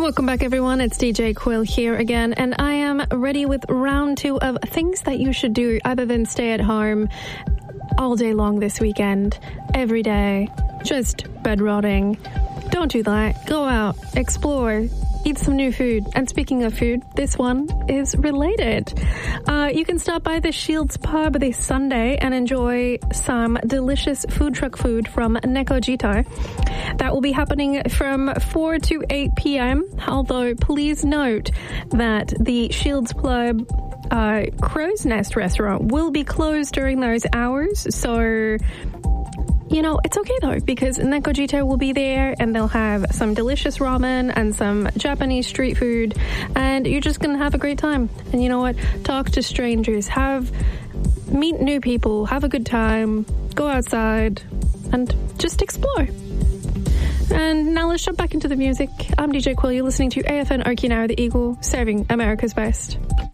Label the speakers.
Speaker 1: Welcome back, everyone. It's DJ Quill here again, and I am ready with round 2 of things that you should do other than stay at home all day long this weekend, every day, just bed rotting. Don't do that. Go out, explore, eat some new food. And speaking of food, this one is related. You can stop by the Shields Pub this Sunday and enjoy some delicious food truck food from Nekojito. That will be happening from 4 to 8 p.m. Although, please note that the Shields Pub Crow's Nest restaurant will be closed during those hours. So, you know, it's okay though, because Nekojito will be there and they'll have some delicious ramen and some Japanese street food, and you're just going to have a great time. And you know what? Talk to strangers, meet new people, have a good time, go outside, and just explore. And now let's jump back into the music. I'm DJ Quill. You're listening to AFN Okinawa The Eagle, serving America's best.